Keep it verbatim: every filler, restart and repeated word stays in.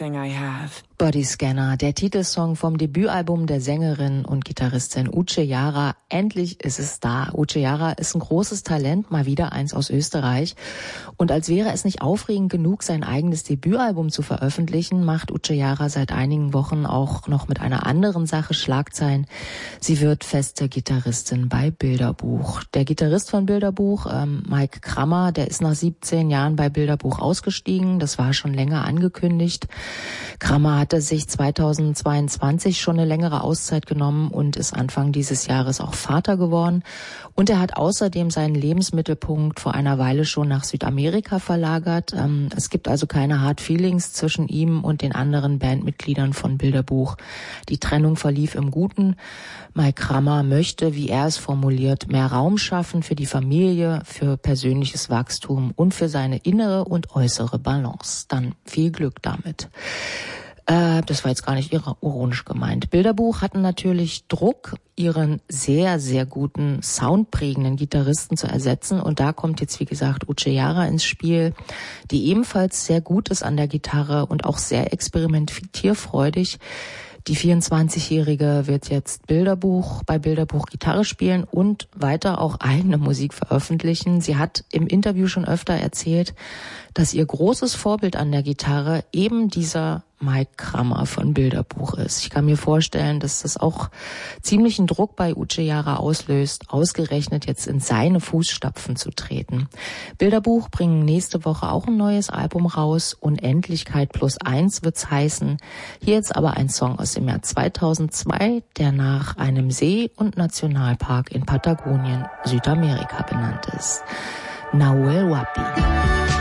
everything I have. Body Scanner, der Titelsong vom Debütalbum der Sängerin und Gitarristin Uche Jara. Endlich ist es da. Uche Jara ist ein großes Talent, mal wieder eins aus Österreich. Und als wäre es nicht aufregend genug, sein eigenes Debütalbum zu veröffentlichen, macht Uche Jara seit einigen Wochen auch noch mit einer anderen Sache Schlagzeilen. Sie wird feste Gitarristin bei Bilderbuch. Der Gitarrist von Bilderbuch, ähm, Mike Krammer, der ist nach siebzehn Jahren bei Bilderbuch ausgestiegen. Das war schon länger angekündigt. Krammer hatte sich zweitausendzweiundzwanzig schon eine längere Auszeit genommen und ist Anfang dieses Jahres auch Vater geworden. Und er hat außerdem seinen Lebensmittelpunkt vor einer Weile schon nach Südamerika verlagert. Ähm, es gibt also keine Hard Feelings zwischen ihm und den anderen Bandmitgliedern von Bilderbuch. Die Trennung verlief im Guten. Mike Krammer möchte, wie er es formuliert, mehr Raum schaffen für die Familie, für persönliches Wachstum und für seine innere und äußere Balance. Dann viel Glück damit. Äh, das war jetzt gar nicht ironisch gemeint. Bilderbuch hatten natürlich Druck, ihren sehr, sehr guten, soundprägenden Gitarristen zu ersetzen. Und da kommt jetzt, wie gesagt, Uche Jara ins Spiel, die ebenfalls sehr gut ist an der Gitarre und auch sehr experimentierfreudig. Die vierundzwanzigjährige wird jetzt Bilderbuch, bei Bilderbuch Gitarre spielen und weiter auch eigene Musik veröffentlichen. Sie hat im Interview schon öfter erzählt, dass ihr großes Vorbild an der Gitarre eben dieser Mike Krammer von Bilderbuch ist. Ich kann mir vorstellen, dass das auch ziemlichen Druck bei Uche Jara auslöst, ausgerechnet jetzt in seine Fußstapfen zu treten. Bilderbuch bringen nächste Woche auch ein neues Album raus. Unendlichkeit plus eins wird's heißen. Hier jetzt aber ein Song aus dem Jahr zweitausendzwei, der nach einem See- und Nationalpark in Patagonien, Südamerika benannt ist. Nahuel Huapi.